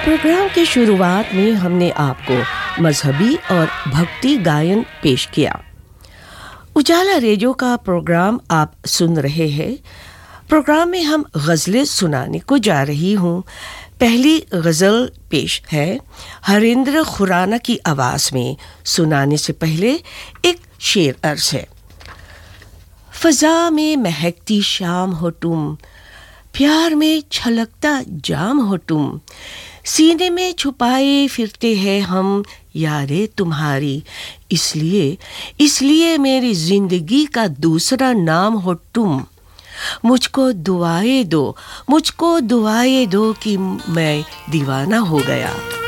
Programme की शुरुआत में हमने आपको मजहबी और भक्ति गायन पेश किया। उजाला रेडियो का प्रोग्राम आप सुन रहे हैं। प्रोग्राम में हम गज़लें सुनाने को जा रही हूँ। पहली गज़ल पेश है हरिंद्र खुराना की आवाज़ में। सुनाने से पहले एक शेर अर्ज़ है। फ़ज़ा में महकती शाम हो तुम, प्यार में छलकता जाम हो तुम, सीने में छुपाए फिरते हैं हम यारे तुम्हारी, इसलिए मेरी जिंदगी का दूसरा नाम हो तुम। मुझको दुआएं दो कि मैं दीवाना हो गया।